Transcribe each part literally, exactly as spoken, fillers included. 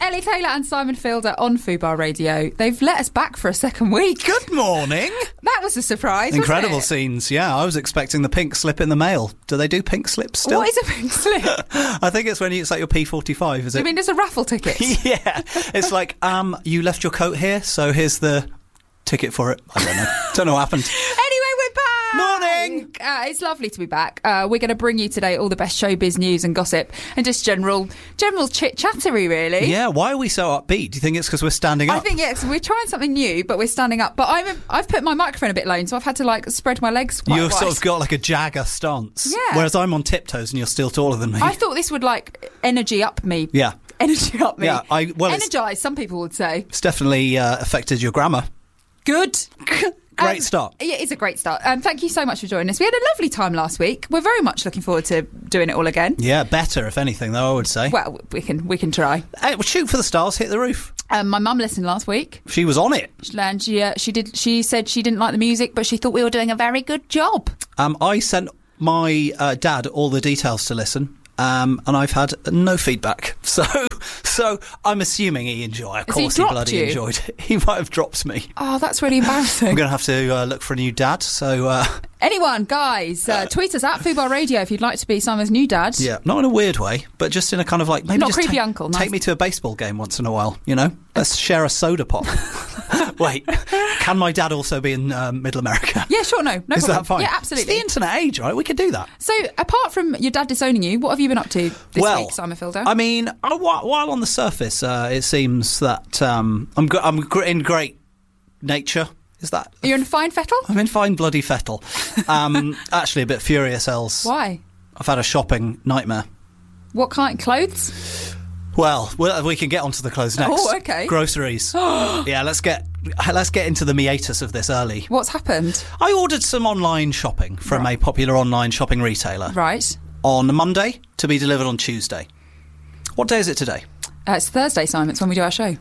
Ellie Taylor and Simon Fielder on Fubar Radio. They've let us back for a second week. Good morning. That was a surprise. Incredible wasn't it? scenes. Yeah, I was expecting the pink slip in the mail. Do they do pink slips still? What is a pink slip? I think it's when you, it's like your P forty-five, is it? You mean there's a raffle ticket? Yeah. It's like, um, you left your coat here, so here's the ticket for it. I don't know. Don't know what happened. Anyway, we're back. Morning. Uh, it's lovely to be back. Uh, we're going to bring you today all the best showbiz news and gossip and just general general chit-chattery, really. Yeah, why are we so upbeat? Do you think it's because we're standing up? I think yes, we're trying something new, but we're standing up. But I'm a, I've put my microphone a bit low, so I've had to like spread my legs quite You've wide. sort of got like a Jagger stance. Yeah. Whereas I'm on tiptoes and you're still taller than me. I thought this would like energy up me. Yeah. Energy up me. Yeah, I- well, it's- Energise, some people would say. It's definitely uh, affected your grammar. Good. Great Um, start. Yeah, it's a great start. Um, thank you so much for joining us. We had a lovely time last week. We're very much looking forward to doing it all again. Yeah, better, if anything, though, I would say. Well, we can we can try. Hey, well, shoot for the stars, hit the roof. Um, my mum listened last week. She was on it. And she, uh, she did. She said she didn't like the music, but she thought we were doing a very good job. Um, I sent my uh, dad all the details to listen, um, and I've had no feedback. So, so I'm assuming he enjoyed. Of Has he course, he, dropped bloody you? enjoyed it. He might have dropped me. Oh, that's really embarrassing. I'm going to have to uh, look for a new dad. So, uh, Anyone, guys, uh, tweet us at Fubar Radio if you'd like to be Simon's new dad. yeah, not in a weird way, but just in a kind of like maybe Not just creepy take, uncle, nice. take me to a baseball game once in a while. You know, let's share a soda pop. Wait, can my dad also be in um, Middle America? Yeah, sure, no, no Is problem. that fine? Yeah, It's absolutely. the internet age, right? We could do that. So, apart from your dad disowning you, what have you been up to this well, week, Simon Fielder? I mean, uh, while, while on the surface, uh, it seems that um, I'm gr- I'm gr- in great nature. Is that? You're in fine fettle? I'm in fine bloody fettle. Um, actually, a bit furious, else. Why? I've had a shopping nightmare. What kind? Clothes? Well, we we can get onto the clothes next. Oh, okay. Groceries. Yeah, let's get let's get into the meatus of this early. What's happened? I ordered some online shopping from a popular online shopping retailer Right. on Monday to be delivered on Tuesday. What day is it today? Uh, it's Thursday, Simon. It's when we do our show.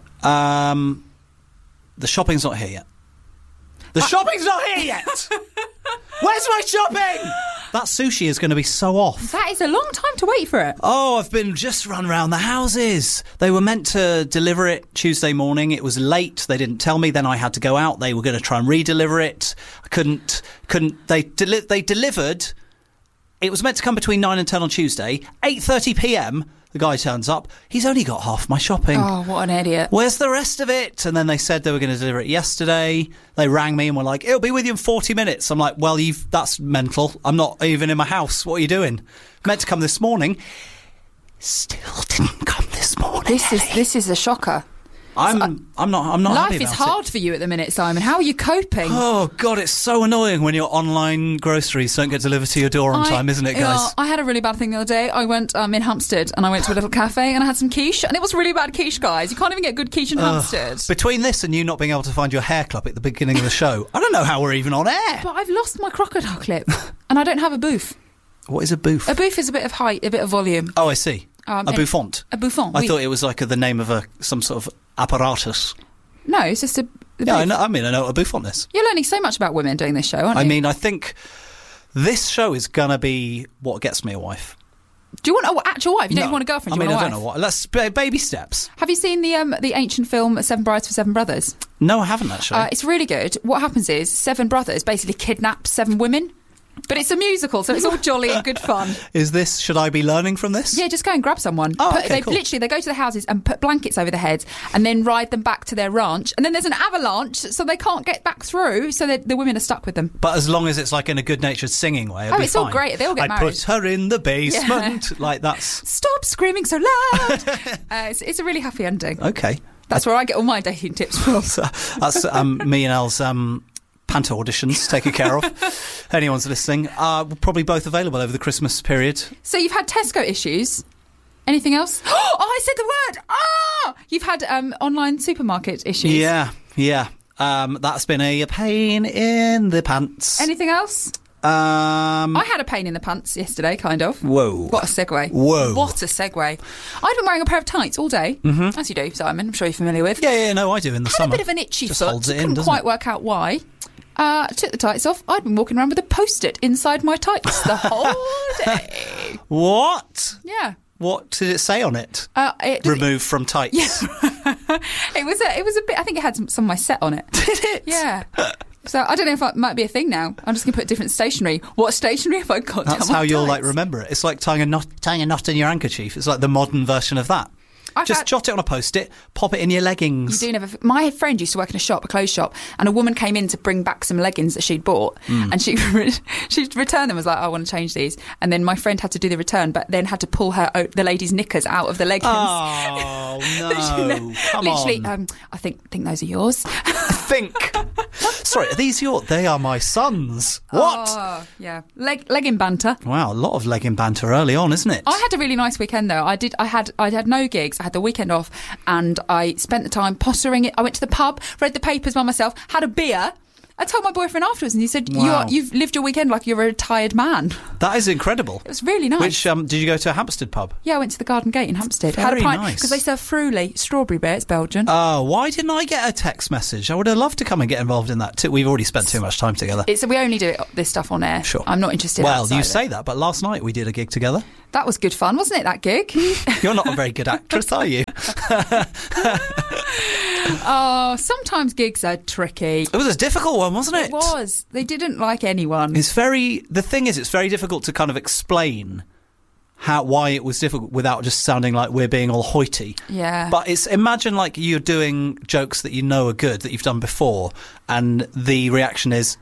Um, the shopping's not here yet. The shopping's not here yet! Where's my shopping? That sushi is going to be so off. That is a long time to wait for it. Oh, I've been just run around the houses. They were meant to deliver it Tuesday morning. It was late. They didn't tell me. Then I had to go out. They were going to try and re-deliver it. I couldn't, couldn't, they, deli- they delivered. It was meant to come between nine and ten on Tuesday. eight thirty p.m, the guy turns up. He's only got half my shopping. Oh, what an idiot. Where's the rest of it? And then they said they were going to deliver it yesterday. They rang me and were like, it'll be with you in forty minutes. I'm like, well, you've that's mental. I'm not even in my house. What are you doing? Meant to come this morning. Still didn't come this morning. This is this is a shocker. I'm I'm not I'm not happy Life is about hard it. for you at the minute, Simon. How are you coping? Oh God, it's so annoying when your online groceries don't get delivered to your door on I- time, isn't it, yeah, guys? I had a really bad thing the other day. I went um, in Hampstead and I went to a little cafe and I had some quiche, and it was really bad quiche, guys. You can't even get good quiche in Hampstead. Between this and you not being able to find your hair clip at the beginning of the show, I don't know how we're even on air. But I've lost my crocodile clip and I don't have a booth. What is a booth? A booth is a bit of height, a bit of volume. Oh, I see. Um, a and- bouffant. A bouffant. I oui. thought it was like the name of a some sort of apparatus. No, it's just a. a Yeah, I, booth. know, I mean, I know what a bouffant is. You're learning so much about women doing this show, aren't I you? mean, I think this show is gonna be what gets me a wife. Do you want an actual wife? You don't No. even want a girlfriend. I You mean, I want a don't wife? know what. Let's ba- baby steps. Have you seen the um, the ancient film Seven Brides for Seven Brothers? No, I haven't actually. Uh, it's really good. What happens is seven brothers basically kidnap seven women, but it's a musical, so it's all jolly and good fun. is this? Should I be learning from this? Yeah, just go and grab someone. Oh, Put- okay, they cool. literally they go to the houses and put blankets over their heads, and then ride them back to their ranch. And then there's an avalanche, so they can't get back through. So they- the women are stuck with them. But as long as it's like in a good-natured singing way, it'll Oh, be it's all fine. great. They all get I'd married. put her in the basement. Like that's Stop screaming so loud! uh, it's, it's a really happy ending. okay. That's where I get all my dating tips from. So that's um, me and Elle's um, Panto auditions taken care of. Anyone's listening, uh, we're probably both available over the Christmas period. So you've had Tesco issues. Anything else? Oh, I said the word. Ah, you've had um, online supermarket issues. Yeah, yeah. Um, that's been a pain in the pants. Anything else? Um, I had a pain in the pants yesterday, kind of. Whoa. What a segue. Whoa. What a segue. I've been wearing a pair of tights all day, mm-hmm. as you do, Simon. I'm sure you're familiar with. yeah, yeah, no, I do in the Had summer. a bit of an itchy Just foot. holds it in, Couldn't doesn't quite it? work out why. Uh, took the tights off. I'd been walking around with a post-it inside my tights the whole day. What? Yeah. What did it say on it? Uh, it Removed from tights. Yeah. it was a, it was a bit. I think it had some, some of my set on it. Did it? Yeah. So I don't know if it might be a thing now. I'm just going to put different stationery. What stationery have I got? That's how you'll like remember it. It's like tying a knot, tying a knot in your handkerchief. It's like the modern version of that. I've Just had, jot it on a post-it, pop it in your leggings. You do never. My friend used to work in a shop, a clothes shop, and a woman came in to bring back some leggings that she'd bought, mm. and she she returned them. And was like, oh, I want to change these, and then my friend had to do the return, but then had to pull her the lady's knickers out of the leggings. Oh no! Come Literally, on. Um, I think think those are yours. I think. Sorry, are these yours? They are my sons. What? Oh, yeah, Leg, legging banter. Wow, a lot of legging banter early on, isn't it? I had a really nice weekend though. I did. I had. I had no gigs. I had the weekend off, and I spent the time pottering it. I went to the pub, read the papers by myself, had a beer. I told my boyfriend afterwards, and he said, Wow. you are, "You've lived your weekend like you're a retired man." That is incredible. It was really nice. Which um, did you go to a Hampstead pub? Yeah, I went to the Garden Gate in Hampstead. Very had a pint, nice. because they serve Fruli strawberry beer. It's Belgian. Oh, why didn't I get a text message? I would have loved to come and get involved in that too. We've already spent too much time together. It's we only do it, this stuff on air. Sure. I'm not interested. Well, outside you of say it. that, but last night we did a gig together. That was good fun, wasn't it? That gig. You're not a very good actress, are you? Oh, sometimes gigs are tricky. It was a difficult one, wasn't it? It was. They didn't like anyone. It's very. The thing is, it's very difficult to kind of explain how why it was difficult without just sounding like we're being all hoity. Yeah. But it's imagine like you're doing jokes that you know are good that you've done before, and the reaction is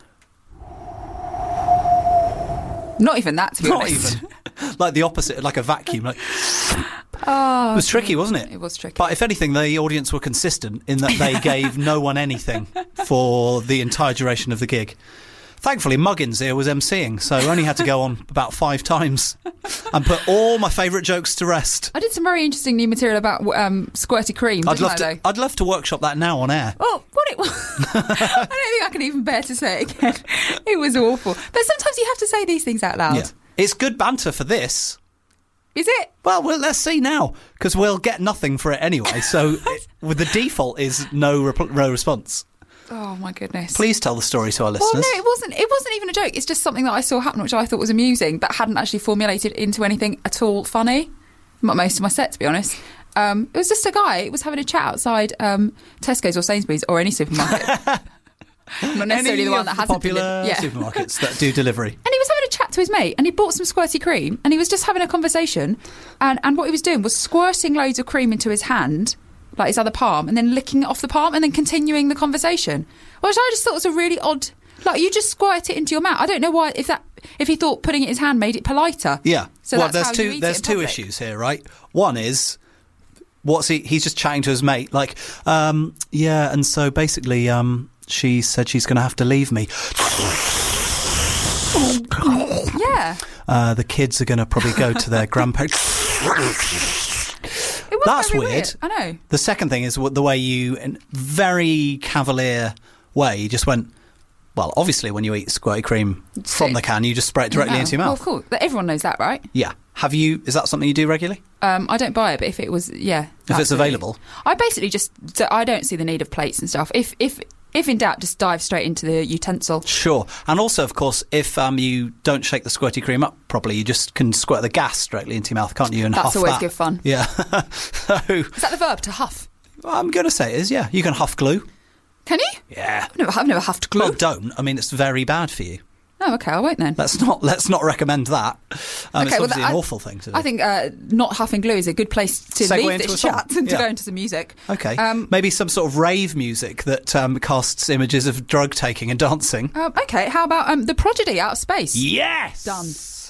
Not even that, to be not honest. even like the opposite, like a vacuum. Like Oh, it was tricky, wasn't it? It was tricky. But if anything, the audience were consistent in that they gave no one anything for the entire duration of the gig. Thankfully, Muggins here was emceeing, so I only had to go on about five times and put all my favourite jokes to rest. I did some very interesting new material about um, squirty cream. I'd didn't love I, to. though? I'd love to workshop that now on air. Oh, what it was. I don't think I can even bear to say it again. It was awful. But sometimes you have to say these things out loud. Yeah. It's good banter for this. Is it? Well, well let's see now, because we'll get nothing for it anyway. So, it, with the default is no, rep- no response. Oh my goodness. Please tell the story to our Well, listeners. no, it wasn't. It wasn't even a joke. It's just something that I saw happen, which I thought was amusing, but hadn't actually formulated into anything at all funny. Not most of my set, to be honest. Um, it was just a guy. It was having a chat outside um, Tesco's or Sainsbury's or any supermarket. Not necessarily Any the one of that the has popular a deli- yeah. supermarkets that do delivery. And he was having a chat to his mate, and he bought some squirty cream, and he was just having a conversation, and, and what he was doing was squirting loads of cream into his hand, like his other palm, and then licking it off the palm, and then continuing the conversation, which I just thought was a really odd. Like, you just squirt it into your mouth. I don't know why. If that, if he thought putting it in his hand made it politer. Yeah. So well, that's there's how two. you eat there's it in two public. issues here, right? One is. What's he? He's just chatting to his mate, like, um, yeah, and so basically, um, she said she's going to have to leave me. Yeah. Uh, the kids are going to probably go to their grandparents. It was That's very weird. I know. The second thing is what the way you, in very cavalier way, you just went. Well, obviously, when you eat squirty cream from the can, you just spray it directly No. into your Well, mouth. of course. Everyone knows that, right? Yeah. Have you? Is that something you do regularly? Um, I don't buy it, but if it was, yeah. If it's absolutely. available? I basically just, so I don't see the need of plates and stuff. If if if in doubt, just dive straight into the utensil. Sure. And also, of course, if um, you don't shake the squirty cream up properly, you just can squirt the gas directly into your mouth, can't you? And That's huff always that. good fun. Yeah. So, Is that the verb, to huff? I'm going to say it is, yeah. You can huff glue. Can you? Yeah. I've never, I've never huffed glue. Well, don't. I mean, it's very bad for you. Oh, okay, I won't then. Let's not let's not recommend that. Um, it's Okay, well, obviously I- an awful thing to do. I think uh, not huffing glue is a good place to Segue leave into this a song. chat and to Yeah. go into some music. Okay. Um, Maybe some sort of rave music that um, casts images of drug taking and dancing. um, okay, how about um, The Prodigy, Out of Space? Yes! Done.